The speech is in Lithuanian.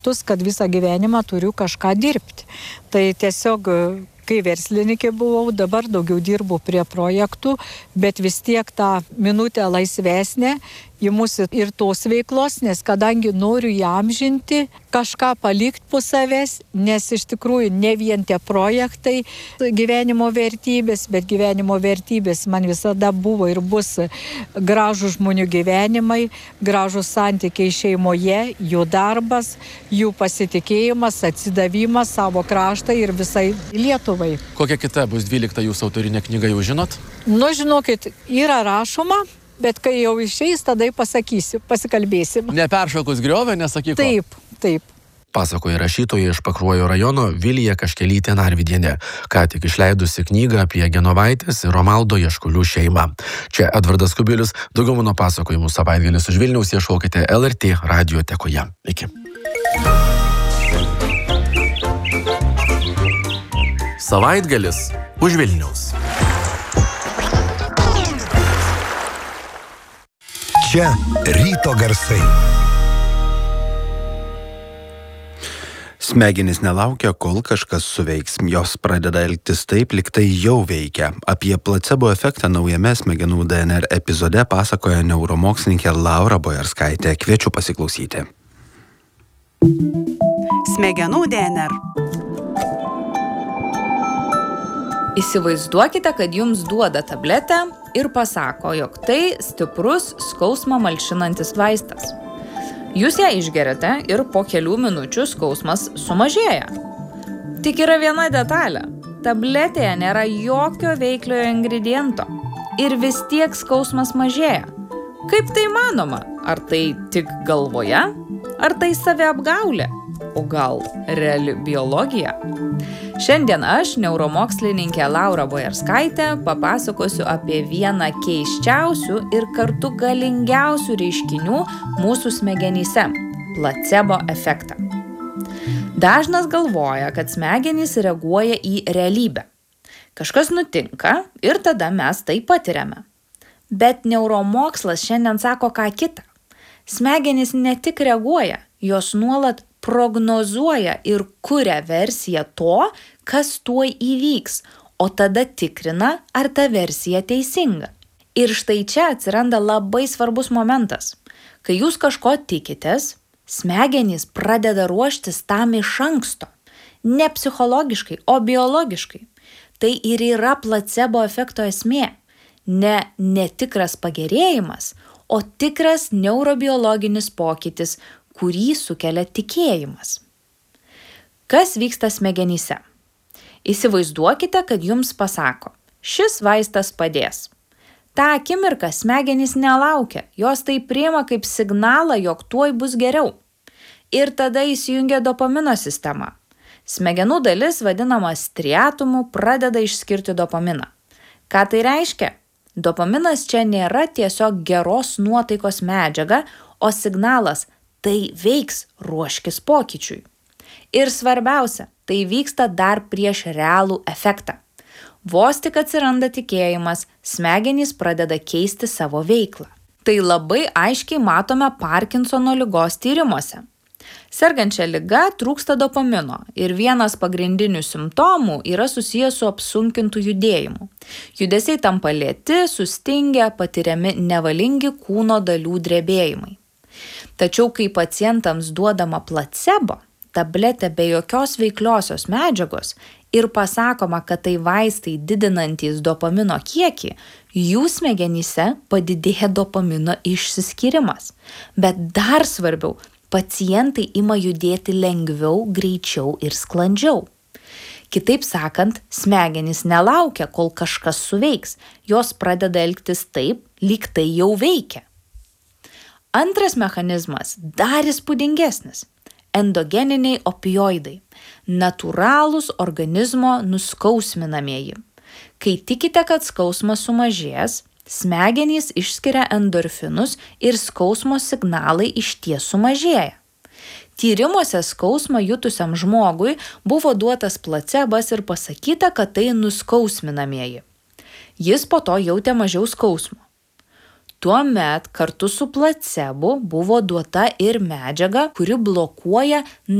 kad visą gyvenimą turiu kažką dirbti. Tai tiesiog, kai verslininkė buvau, dabar daugiau dirbu prie projektų, bet vis tiek tą minutę laisvesnę įmusi ir tos veiklos, nes kadangi noriu įamžinti, kažką palikti po savęs, nes iš tikrųjų ne vien tie projektai gyvenimo vertybės, bet gyvenimo vertybės man visada buvo ir bus gražų žmonių gyvenimai, gražus santykiai šeimoje, jų darbas, jų pasitikėjimas, atsidavimas savo kraštą ir visai Lietuvai. Kokia kita bus 12 jūsų autorinė knyga, jau žinot? Nu, žinokit, yra rašoma, bet kai jau išeis, tada pasakysiu, pasikalbėsim. Neperšokus griovę, nesakyk. Taip. Pasakoja rašytoja iš Pakruojo rajono Vilija Kaškelytė Narvydienė, ką tik išleidusi knygą apie Genovaitės ir Romaldo Jaškulių šeimą. Čia Edvardas Kubilius, daugiau mano pasakojimų savaitgalis už Vilniaus ieškokite LRT radiotekoje. Iki. Savaitgalis už Vilniaus. Čia ryto garsai. Smegenys nelaukia, kol kažkas suveiks. Jos pradeda elgtis taip, lyg tai jau veikia. Apie placebo efektą naujame smegenų DNR epizode pasakoja neuromokslininkė Laura Bojarskaitė. Kviečiu pasiklausyti. Smegenų DNR. Įsivaizduokite, kad jums duoda tabletę ir pasako, jog tai stiprus skausmą malšinantis vaistas. Jūs ją išgeriate ir po kelių minučių skausmas sumažėja. Tik yra viena detalė. Tabletėje nėra jokio veikliojo ingrediento ir vis tiek skausmas mažėja. Kaip tai manoma? Ar tai tik galvoje? Ar tai saviapgaulė? O gal reali biologija? Šiandien aš, neuromokslininkė Laura Bojarskaitė, papasakosiu apie vieną keisčiausių ir kartu galingiausių reiškinių mūsų smegenyse – placebo efektą. Dažnas galvoja, kad smegenys reaguoja į realybę. Kažkas nutinka ir tada mes tai patiriame. Bet neuromokslas šiandien sako ką kita. Smegenys ne tik reaguoja, jos nuolat prognozuoja ir kuria versiją to, kas tuoj įvyks, o tada tikrina, ar ta versija teisinga. Ir štai čia atsiranda labai svarbus momentas. Kai jūs kažko tikitės, smegenys pradeda ruoštis tam iš anksto. Ne psichologiškai, o biologiškai. Tai ir yra placebo efekto esmė. Ne netikras pagerėjimas, o tikras neurobiologinis pokytis, kurį sukelia tikėjimas. Kas vyksta smegenyse? Įsivaizduokite, kad jums pasako, šis vaistas padės. Ta akimirka smegenys nelaukia, jos tai priima kaip signalą, jog tuoj bus geriau. Ir tada įsijungia dopamino sistema. Smegenų dalis, vadinama striatumu, pradeda išskirti dopaminą. Ką tai reiškia? Dopaminas čia nėra tiesiog geros nuotaikos medžiaga, o signalas – tai veiks, ruoškis pokyčiui. Ir svarbiausia, tai vyksta dar prieš realų efektą. Vos tik atsiranda tikėjimas, smegenys pradeda keisti savo veiklą. Tai labai aiškiai matome Parkinsono ligos tyrimuose. Sergančia liga trūksta dopamino ir vienas pagrindinių simptomų yra susijęs su apsunkintų judėjimu. Judesiai tampa lėti, sustingę, patiriami nevalingi kūno dalių drebėjimai. Tačiau kai pacientams duodama placebo, tabletė be jokios veikliosios medžiagos ir pasakoma, kad tai vaistai didinantys dopamino kiekį, jų smegenyse padidėja dopamino išsiskyrimas. Bet dar svarbiau, pacientai ima judėti lengviau, greičiau ir sklandžiau. Kitaip sakant, smegenys nelaukia, kol kažkas suveiks, jos pradeda elgtis taip, lyg tai jau veikia. Antras mechanizmas dar įspūdingesnis – endogeniniai opioidai, natūralūs organizmo nuskausminamieji. Kai tikite, kad skausmas sumažės, smegenys išskiria endorfinus ir skausmo signalai išties sumažėja. Tyrimuose skausmą jutusiam žmogui buvo duotas placebas ir pasakyta, kad tai nuskausminamieji. Jis po to jautė mažiau skausmo. Tuomet kartu su placebo buvo duota ir medžiaga, kuri blokuoja